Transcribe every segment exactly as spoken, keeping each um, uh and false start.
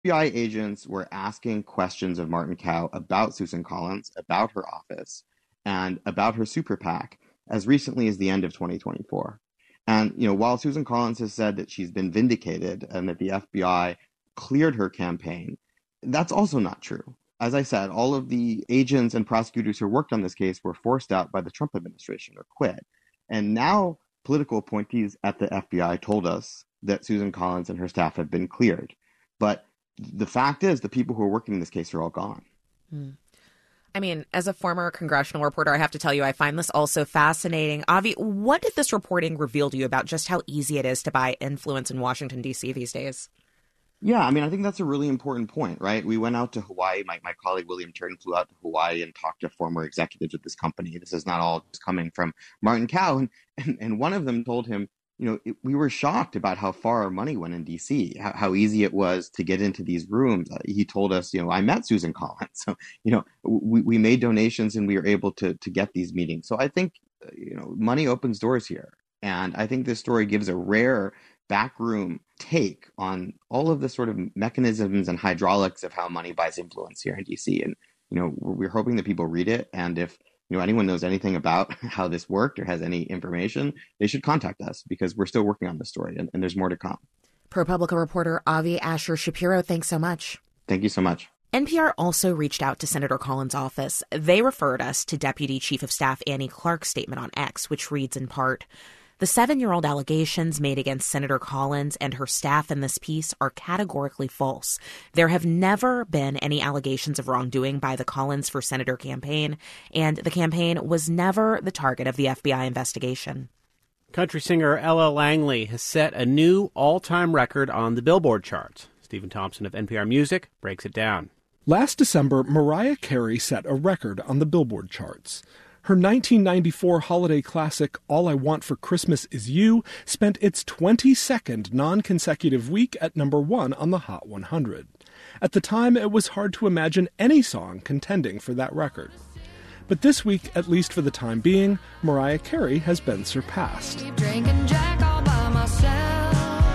B I agents were asking questions of Martin Kao about Susan Collins, about her office, and about her super PAC as recently as the end of twenty twenty-four. And, you know, while Susan Collins has said that she's been vindicated and that the F B I cleared her campaign, that's also not true. As I said, all of the agents and prosecutors who worked on this case were forced out by the Trump administration or quit. And now political appointees at the F B I told us that Susan Collins and her staff have been cleared. But the fact is the people who are working in this case are all gone. Mm. I mean, as a former congressional reporter, I have to tell you, I find this also fascinating. Avi, what did this reporting reveal to you about just how easy it is to buy influence in Washington, D C these days? Yeah, I mean, I think that's a really important point, right? We went out to Hawaii. My, my colleague William Turton flew out to Hawaii and talked to former executives of this company. This is not all just coming from Martin Kao. And, and, and one of them told him, you know, it, we were shocked about how far our money went in D C, how, how easy it was to get into these rooms. Uh, he told us, you know, I met Susan Collins. So, you know, we, we made donations and we were able to, to get these meetings. So I think, uh, you know, money opens doors here. And I think this story gives a rare backroom take on all of the sort of mechanisms and hydraulics of how money buys influence here in D C. And, you know, we're, we're hoping that people read it. And if, you know, anyone knows anything about how this worked or has any information, they should contact us because we're still working on this story and, and there's more to come. ProPublica reporter Avi Asher Shapiro, thanks so much. Thank you so much. N P R also reached out to Senator Collins' office. They referred us to Deputy Chief of Staff Annie Clark's statement on X, which reads in part, "The seven-year-old allegations made against Senator Collins and her staff in this piece are categorically false. There have never been any allegations of wrongdoing by the Collins for Senator campaign, and the campaign was never the target of the F B I investigation." Country singer Ella Langley has set a new all-time record on the Billboard charts. Stephen Thompson of N P R Music breaks it down. Last December, Mariah Carey set a record on the Billboard charts. Her nineteen ninety-four holiday classic, All I Want for Christmas Is You, spent its twenty-second non-consecutive week at number one on the Hot one hundred. At the time, it was hard to imagine any song contending for that record. But this week, at least for the time being, Mariah Carey has been surpassed. Drinking Jack all by myself.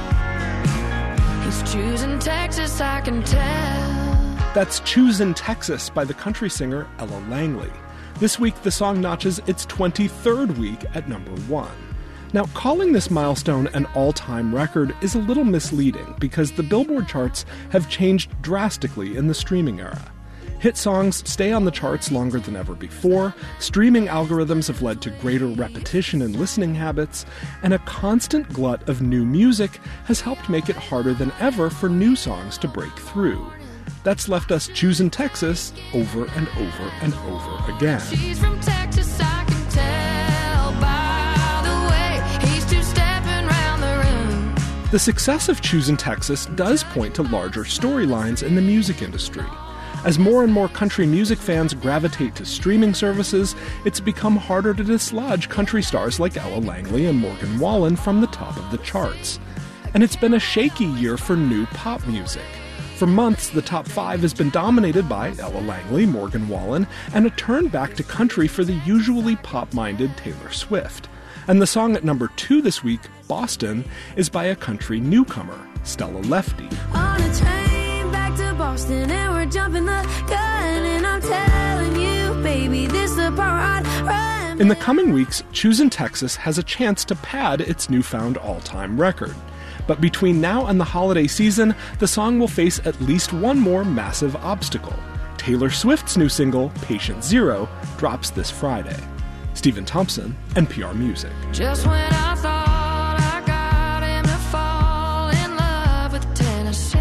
He's choosing Texas, I can tell. That's Choosin' Texas by the country singer Ella Langley. This week, the song notches its twenty-third week at number one. Now, calling this milestone an all-time record is a little misleading because the Billboard charts have changed drastically in the streaming era. Hit songs stay on the charts longer than ever before, streaming algorithms have led to greater repetition in listening habits, and a constant glut of new music has helped make it harder than ever for new songs to break through. That's left us choosing Texas over and over and over again. She's from Texas, I can tell by the way he's two-stepping round the room. The success of Choosing Texas does point to larger storylines in the music industry. As more and more country music fans gravitate to streaming services, it's become harder to dislodge country stars like Ella Langley and Morgan Wallen from the top of the charts. And it's been a shaky year for new pop music. For months, the top five has been dominated by Ella Langley, Morgan Wallen, and a turn back to country for the usually pop-minded Taylor Swift. And the song at number two this week, Boston, is by a country newcomer, Stella Lefty. On a train back to Boston and we're jumping the gun and I'm telling you, baby, this is the part I'd run. In the coming weeks, Choosing Texas has a chance to pad its newfound all-time record. But between now and the holiday season, the song will face at least one more massive obstacle. Taylor Swift's new single, Patient Zero, drops this Friday. Stephen Thompson, N P R Music. Just when I thought I got him to fall in love with Tennessee,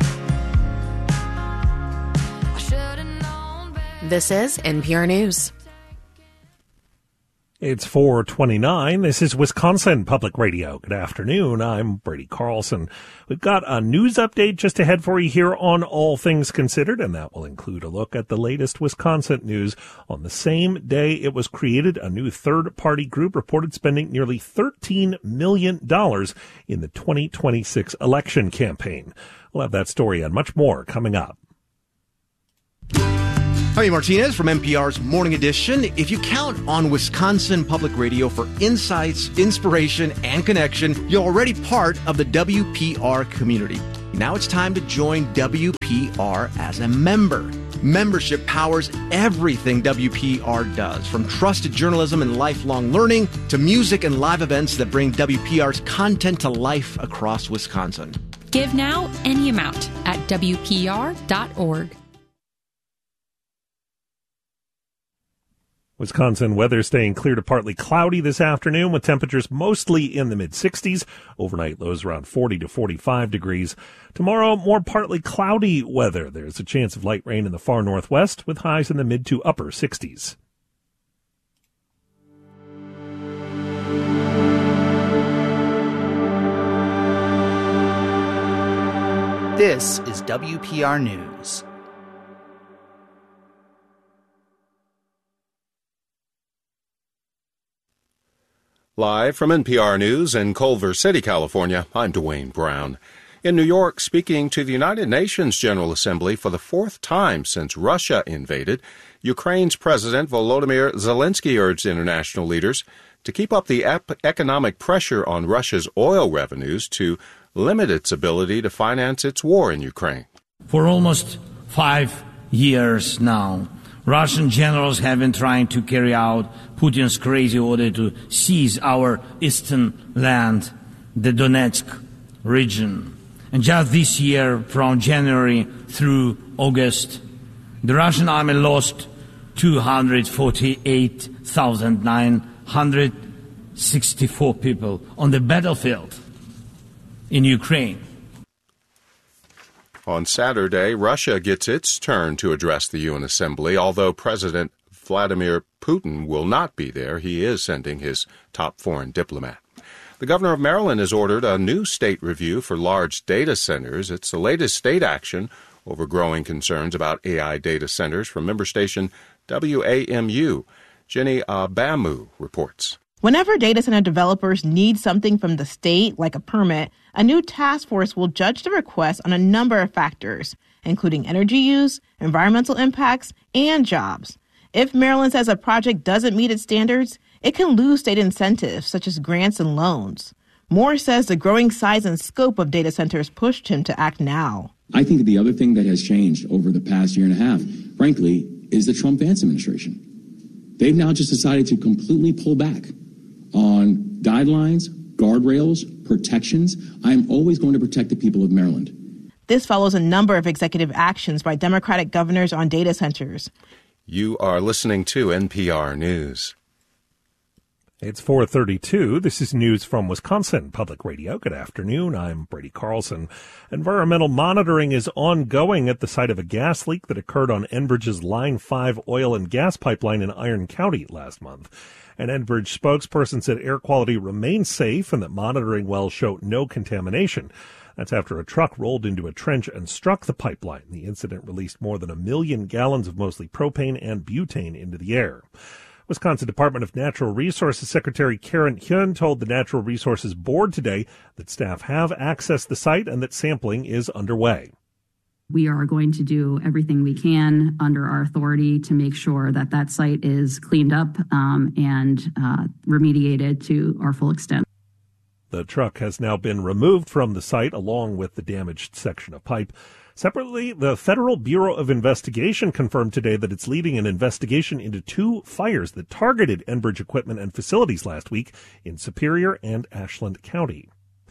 I should have known better. This is N P R News. It's four twenty-nine. This is Wisconsin Public Radio. Good afternoon. I'm Brady Carlson. We've got a news update just ahead for you here on All Things Considered, and that will include a look at the latest Wisconsin news. On the same day it was created, a new third-party group reported spending nearly thirteen million dollars in the twenty twenty-six election campaign. We'll have that story and much more coming up. Javi Martinez from N P R's Morning Edition. If you count on Wisconsin Public Radio for insights, inspiration, and connection, you're already part of the W P R community. Now it's time to join W P R as a member. Membership powers everything W P R does, from trusted journalism and lifelong learning to music and live events that bring W P R's content to life across Wisconsin. Give now any amount at W P R dot org. Wisconsin weather staying clear to partly cloudy this afternoon with temperatures mostly in the mid-sixties. Overnight lows around forty to forty-five degrees. Tomorrow, more partly cloudy weather. There's a chance of light rain in the far northwest with highs in the mid to upper sixties. This is W P R News. Live from N P R News in Culver City, California, I'm Dwayne Brown. In New York, speaking to the United Nations General Assembly for the fourth time since Russia invaded, Ukraine's President Volodymyr Zelensky urged international leaders to keep up the ep- economic pressure on Russia's oil revenues to limit its ability to finance its war in Ukraine. For almost five years now, Russian generals have been trying to carry out Putin's crazy order to seize our eastern land, the Donetsk region. And just this year, from January through August, the Russian army lost two hundred forty-eight thousand nine hundred sixty-four people on the battlefield in Ukraine. On Saturday, Russia gets its turn to address the U N Assembly. Although President Vladimir Putin will not be there, he is sending his top foreign diplomat. The governor of Maryland has ordered a new state review for large data centers. It's the latest state action over growing concerns about A I data centers. From member station W A M U, Jenny Abamu reports. Whenever data center developers need something from the state, like a permit, a new task force will judge the request on a number of factors, including energy use, environmental impacts, and jobs. If Maryland says a project doesn't meet its standards, it can lose state incentives, such as grants and loans. Moore says the growing size and scope of data centers pushed him to act now. I think the other thing that has changed over the past year and a half, frankly, is the Trump-Vance administration. They've now just decided to completely pull back on guidelines, guardrails, protections. I am always going to protect the people of Maryland. This follows a number of executive actions by Democratic governors on data centers. You are listening to N P R News. It's four thirty-two. This is news from Wisconsin Public Radio. Good afternoon. I'm Brady Carlson. Environmental monitoring is ongoing at the site of a gas leak that occurred on Enbridge's Line five oil and gas pipeline in Iron County last month. An Enbridge spokesperson said air quality remains safe and that monitoring wells show no contamination. That's after a truck rolled into a trench and struck the pipeline. The incident released more than a million gallons of mostly propane and butane into the air. Wisconsin Department of Natural Resources Secretary Karen Hyun told the Natural Resources Board today that staff have accessed the site and that sampling is underway. We are going to do everything we can under our authority to make sure that that site is cleaned up um, and uh, remediated to our full extent. The truck has now been removed from the site along with the damaged section of pipe. Separately, the Federal Bureau of Investigation confirmed today that it's leading an investigation into two fires that targeted Enbridge equipment and facilities last week in Superior and Ashland County.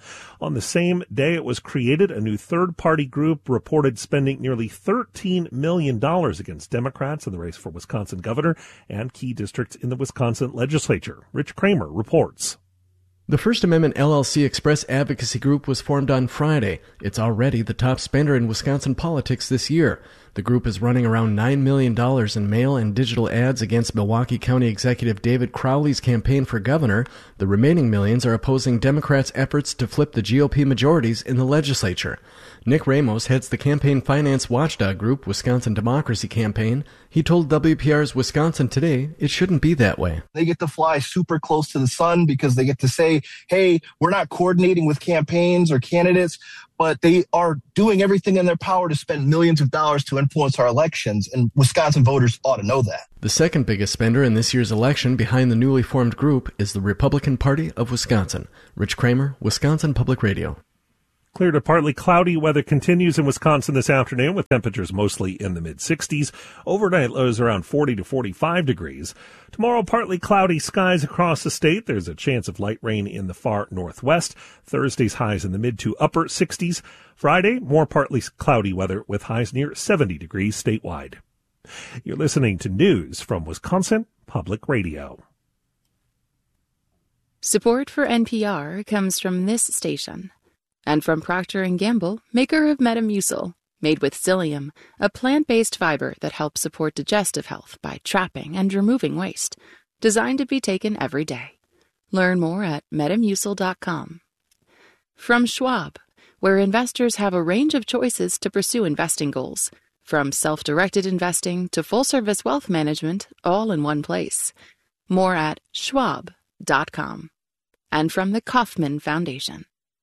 On the same day it was created, a new third-party group reported spending nearly thirteen million dollars against Democrats in the race for Wisconsin governor and key districts in the Wisconsin legislature. Rich Kramer reports. The First Amendment L L C Express Advocacy Group was formed on Friday. It's already the top spender in Wisconsin politics this year. The group is running around nine million dollars in mail and digital ads against Milwaukee County Executive David Crowley's campaign for governor. The remaining millions are opposing Democrats' efforts to flip the G O P majorities in the legislature. Nick Ramos heads the campaign finance watchdog group, Wisconsin Democracy Campaign. He told W P R's Wisconsin Today it shouldn't be that way. They get to fly super close to the sun because they get to say, hey, we're not coordinating with campaigns or candidates, but they are doing everything in their power to spend millions of dollars to influence our elections, and Wisconsin voters ought to know that. The second biggest spender in this year's election behind the newly formed group is the Republican Party of Wisconsin. Rich Kramer, Wisconsin Public Radio. Clear to partly cloudy weather continues in Wisconsin this afternoon with temperatures mostly in the mid sixties. Overnight lows around forty to forty-five degrees. Tomorrow, partly cloudy skies across the state. There's a chance of light rain in the far northwest. Thursday's highs in the mid to upper sixties. Friday, more partly cloudy weather with highs near seventy degrees statewide. You're listening to news from Wisconsin Public Radio. Support for N P R comes from this station. And from Procter and Gamble, maker of Metamucil, made with psyllium, a plant-based fiber that helps support digestive health by trapping and removing waste. Designed to be taken every day. Learn more at metamucil dot com. From Schwab, where investors have a range of choices to pursue investing goals. From self-directed investing to full-service wealth management, all in one place. More at schwab dot com. And from the Kauffman Foundation.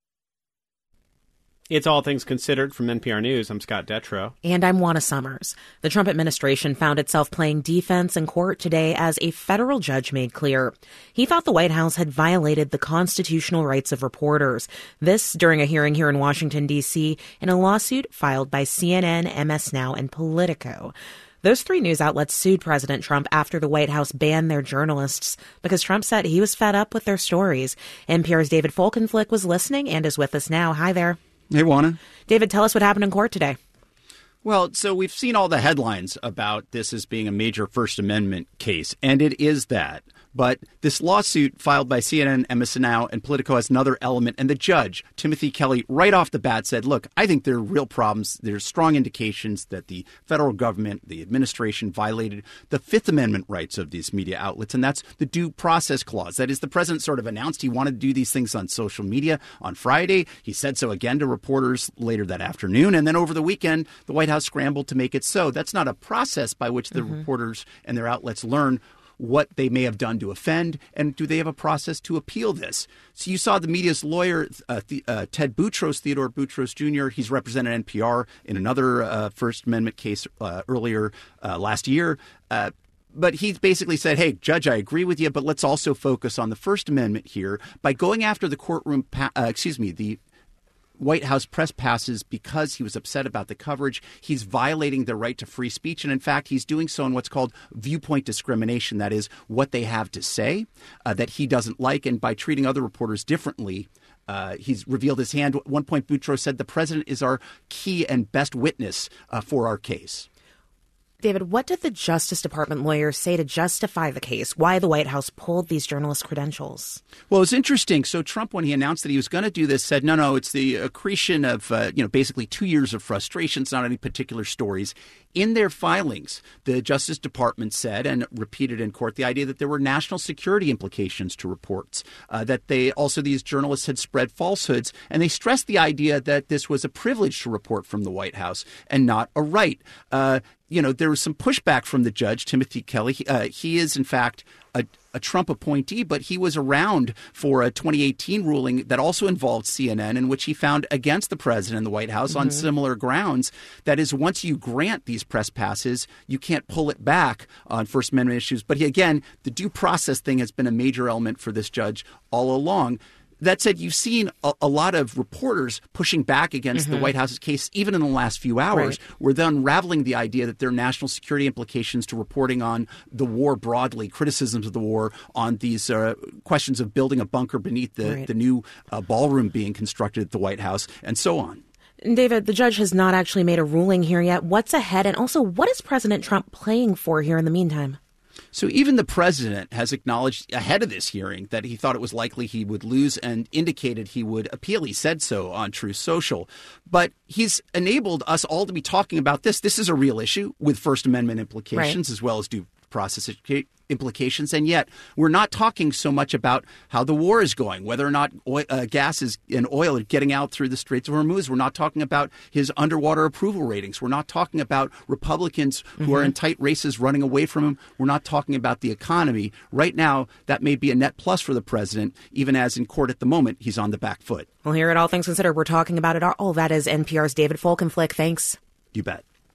It's All Things Considered from N P R News. I'm Scott Detrow. And I'm Juana Summers. The Trump administration found itself playing defense in court today as a federal judge made clear. He thought the White House had violated the constitutional rights of reporters. This during a hearing here in Washington, D C, in a lawsuit filed by C N N, M S Now, and Politico. Those three news outlets sued President Trump after the White House banned their journalists because Trump said he was fed up with their stories. N P R's David Folkenflik was listening and is with us now. Hi there. Hey, Juana. David, tell us what happened in court today. Well, so we've seen all the headlines about this as being a major First Amendment case, and it is that. But this lawsuit filed by C N N, M S Now, and Politico has another element. And the judge, Timothy Kelly, right off the bat said, look, I think there are real problems. There's strong indications that the federal government, the administration, violated the Fifth Amendment rights of these media outlets. And that's the due process clause. That is, the president sort of announced he wanted to do these things on social media on Friday. He said so again to reporters later that afternoon. And then over the weekend, the White House scrambled to make it so. That's not a process by which the mm-hmm. reporters and their outlets learn what they may have done to offend, and do they have a process to appeal this? So you saw the media's lawyer, uh, the, uh, Ted Boutros, Theodore Boutros Junior He's represented N P R in another uh, First Amendment case uh, earlier uh, last year. Uh, But he basically said, hey, Judge, I agree with you, but let's also focus on the First Amendment here by going after the courtroom, pa- uh, excuse me, the White House press passes because he was upset about the coverage. He's violating their right to free speech. And in fact, he's doing so in what's called viewpoint discrimination. That is what they have to say uh, that he doesn't like. And by treating other reporters differently, uh, he's revealed his hand. At one point, Boutros said the president is our key and best witness uh, for our case. David, what did the Justice Department lawyers say to justify the case? Why the White House pulled these journalist credentials? Well, it's interesting. So Trump, when he announced that he was going to do this, said, no, no, it's the accretion of, uh, you know, basically two years of frustrations, not any particular stories. In their filings, the Justice Department said and repeated in court the idea that there were national security implications to reports, uh, that they also these journalists had spread falsehoods. And they stressed the idea that this was a privilege to report from the White House and not a right. Uh, you know, there was some pushback from the judge, Timothy Kelly. Uh, he is, in fact, a, a Trump appointee, but he was around for a twenty eighteen ruling that also involved C N N, in which he found against the president and the White House mm-hmm. on similar grounds. That is, once you grant these press passes, you can't pull it back on First Amendment issues. But again, the due process thing has been a major element for this judge all along. That said, you've seen a, a lot of reporters pushing back against mm-hmm. the White House's case, even in the last few hours, right. where they're unraveling the idea that there are national security implications to reporting on the war broadly, criticisms of the war, on these uh, questions of building a bunker beneath the, right. the new uh, ballroom being constructed at the White House, and so on. David, the judge has not actually made a ruling here yet. What's ahead? And also, what is President Trump playing for here in the meantime? So even the president has acknowledged ahead of this hearing that he thought it was likely he would lose and indicated he would appeal. He said so on Truth Social. But he's enabled us all to be talking about this. This is a real issue with First Amendment implications right. as well as due process implications. And yet we're not talking so much about how the war is going, whether or not oil, uh, gas is, and oil are getting out through the Straits of Hormuz. We're not talking about his underwater approval ratings. We're not talking about Republicans who mm-hmm. are in tight races running away from him. We're not talking about the economy. Right now, that may be a net plus for the president, even as in court at the moment, he's on the back foot. Well, here at All Things Considered, we're talking about it all. Oh, that is N P R's David Folkenflik. Thanks. You bet.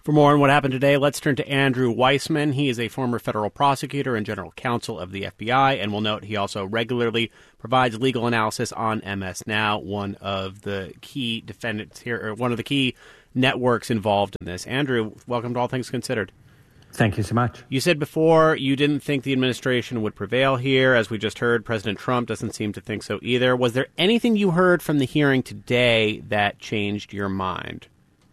For more on what happened today, let's turn to Andrew Weissmann. He is a former federal prosecutor and general counsel of the F B I, and we'll note he also regularly provides legal analysis on M S Now, one of the key defendants here, or one of the key networks involved in this. Andrew, welcome to All Things Considered. Thank you so much. You said before you didn't think the administration would prevail here. As we just heard, President Trump doesn't seem to think so either. Was there anything you heard from the hearing today that changed your mind?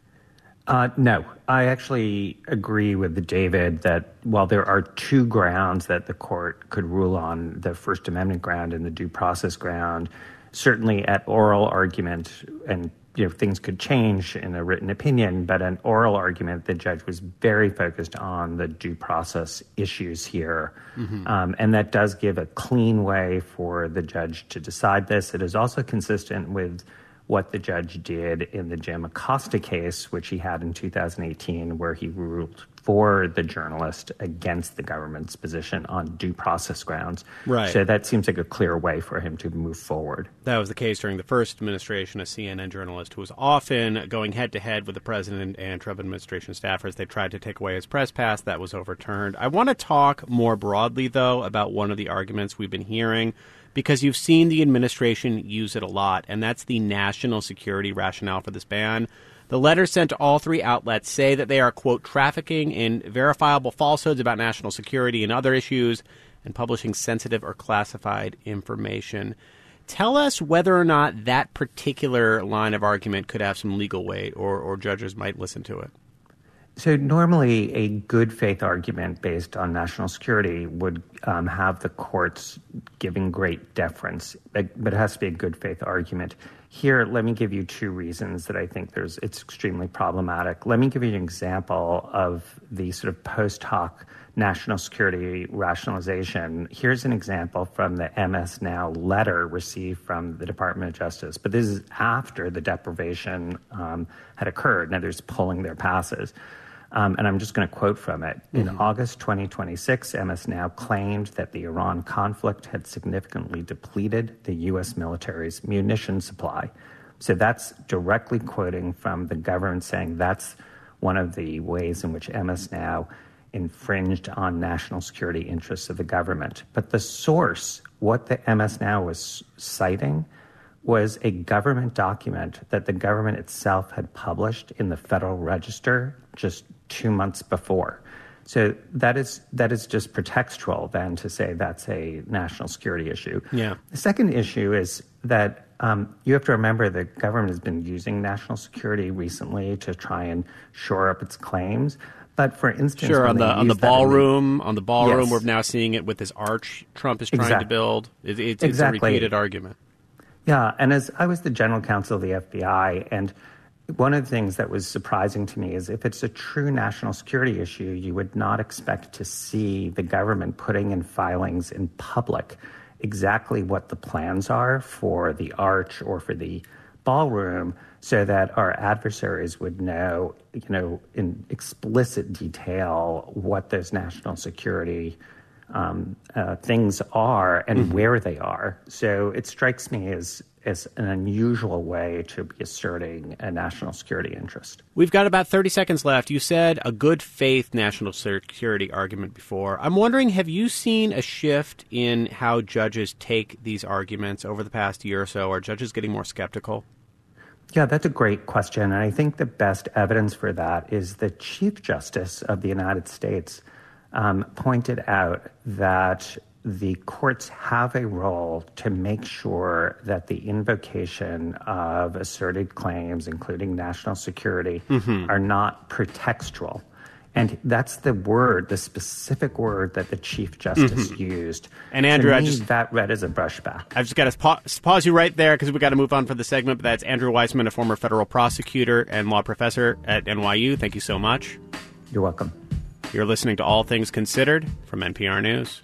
Uh, no, I actually agree with David that while there are two grounds that the court could rule on, the First Amendment ground and the due process ground, certainly at oral argument, and you know things could change in a written opinion, but an oral argument, the judge was very focused on the due process issues here. Mm-hmm. Um, and that does give a clean way for the judge to decide this. It is also consistent with what the judge did in the Jim Acosta case, which he had in two thousand eighteen, where he ruled for the journalist against the government's position on due process grounds. Right. So that seems like a clear way for him to move forward. That was the case during the first administration. A C N N journalist who was often going head-to-head with the president and Trump administration staffers. They tried to take away his press pass. That was overturned. I want to talk more broadly, though, about one of the arguments we've been hearing, because you've seen the administration use it a lot, and that's the national security rationale for this ban. The letters sent to all three outlets say that they are, quote, trafficking in verifiable falsehoods about national security and other issues and publishing sensitive or classified information. Tell us whether or not that particular line of argument could have some legal weight, or, or judges might listen to it. So normally a good faith argument based on national security would um, have the courts giving great deference, but it has to be a good faith argument. Here, let me give you two reasons that I think there's it's extremely problematic. Let me give you an example of the sort of post hoc national security rationalization. Here's an example from the M S Now letter received from the Department of Justice, but this is after the deprivation um, had occurred. Now, there's pulling their passes. Um, and I'm just going to quote from it. In mm-hmm. August twenty twenty-six, M S Now claimed that the Iran conflict had significantly depleted the U S military's munition supply. So that's directly quoting from the government saying that's one of the ways in which M S Now infringed on national security interests of the government. But the source, what the M S Now was citing, was a government document that the government itself had published in the Federal Register just two months before. So that is that is just pretextual then to say that's a national security issue. Yeah. The second issue is that um, you have to remember the government has been using national security recently to try and shore up its claims. But for instance, sure, on the on the ballroom, the, on the ballroom, yes. we're now seeing it with this arch Trump is trying exactly. to build. It, it, it's exactly. a repeated argument. Yeah, and as I was the general counsel of the F B I, and one of the things that was surprising to me is if it's a true national security issue, you would not expect to see the government putting in filings in public exactly what the plans are for the arch or for the ballroom, so that our adversaries would know, you know, in explicit detail what those national security um, uh, things are and mm-hmm. where they are. So it strikes me as as an unusual way to be asserting a national security interest. We've got about thirty seconds left. You said a good faith national security argument before. I'm wondering, have you seen a shift in how judges take these arguments over the past year or so? Are judges getting more skeptical? Yeah, that's a great question. And I think the best evidence for that is the Chief Justice of the United States um, pointed out that the courts have a role to make sure that the invocation of asserted claims, including national security, mm-hmm. are not pretextual. And that's the word, the specific word that the Chief Justice mm-hmm. used. And Andrew, to me, I just that read as a brushback. I've just got to pause, pause you right there because we've got to move on for the segment. But that's Andrew Weissmann, a former federal prosecutor and law professor at N Y U. Thank you so much. You're welcome. You're listening to All Things Considered from N P R News.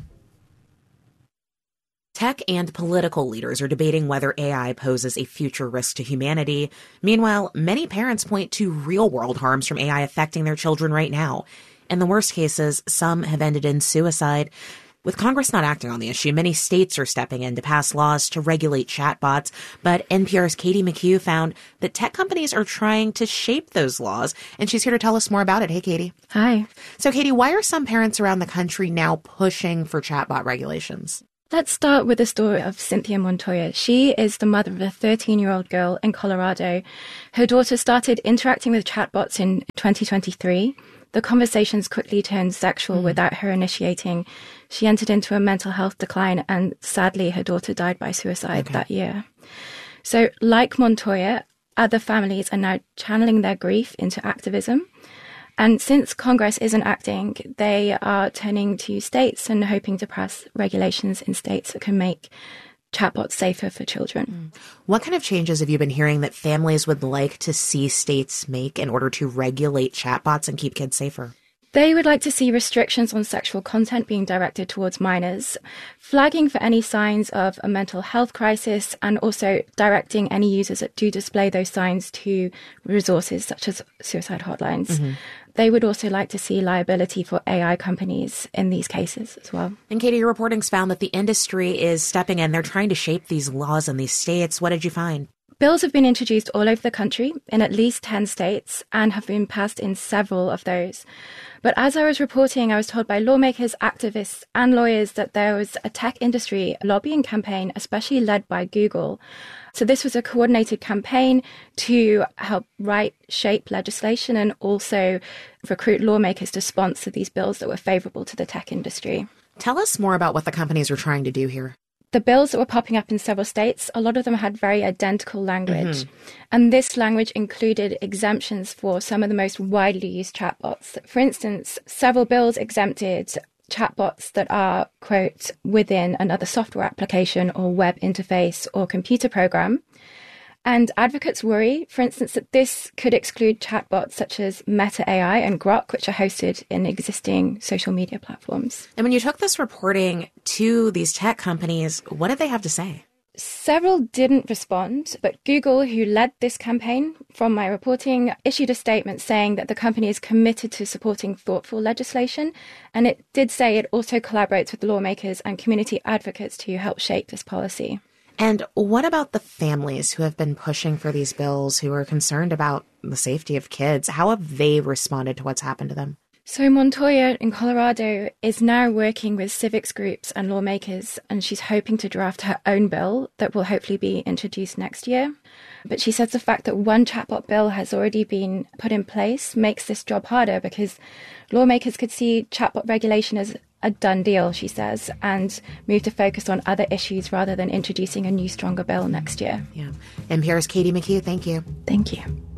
Tech and political leaders are debating whether A I poses a future risk to humanity. Meanwhile, many parents point to real-world harms from A I affecting their children right now. In the worst cases, some have ended in suicide. With Congress not acting on the issue, many states are stepping in to pass laws to regulate chatbots, but N P R's Katie McHugh found that tech companies are trying to shape those laws, and she's here to tell us more about it. Hey, Katie. Hi. So, Katie, why are some parents around the country now pushing for chatbot regulations? Let's start with the story of Cynthia Montoya. She is the mother of a thirteen-year-old girl in Colorado. Her daughter started interacting with chatbots in twenty twenty-three. The conversations quickly turned sexual mm. without her initiating. She entered into a mental health decline, and sadly, her daughter died by suicide okay. that year. So, like Montoya, other families are now channeling their grief into activism. And since Congress isn't acting, they are turning to states and hoping to pass regulations in states that can make chatbots safer for children. What kind of changes have you been hearing that families would like to see states make in order to regulate chatbots and keep kids safer? They would like to see restrictions on sexual content being directed towards minors, flagging for any signs of a mental health crisis, and also directing any users that do display those signs to resources such as suicide hotlines. Mm-hmm. They would also like to see liability for A I companies in these cases as well. And Katie, your reporting's found that the industry is stepping in. They're trying to shape these laws in these states. What did you find? Bills have been introduced all over the country in at least ten states and have been passed in several of those. But as I was reporting, I was told by lawmakers, activists and lawyers that there was a tech industry lobbying campaign, especially led by Google. So this was a coordinated campaign to help write, shape legislation and also recruit lawmakers to sponsor these bills that were favorable to the tech industry. Tell us more about what the companies are trying to do here. The bills that were popping up in several states, a lot of them had very identical language. Mm-hmm. And this language included exemptions for some of the most widely used chatbots. For instance, several bills exempted chatbots that are, quote, within another software application or web interface or computer program. And advocates worry, for instance, that this could exclude chatbots such as Meta A I and Grok, which are hosted in existing social media platforms. And when you took this reporting to these tech companies, what did they have to say? Several didn't respond, but Google, who led this campaign, from my reporting, issued a statement saying that the company is committed to supporting thoughtful legislation. And it did say it also collaborates with lawmakers and community advocates to help shape this policy. And what about the families who have been pushing for these bills, who are concerned about the safety of kids? How have they responded to what's happened to them? So Montoya in Colorado is now working with civics groups and lawmakers, and she's hoping to draft her own bill that will hopefully be introduced next year. But she says the fact that one chatbot bill has already been put in place makes this job harder because lawmakers could see chatbot regulation as a done deal, she says, and move to focus on other issues rather than introducing a new, stronger bill next year. Yeah. N P R's Katie McHugh, thank you. Thank you.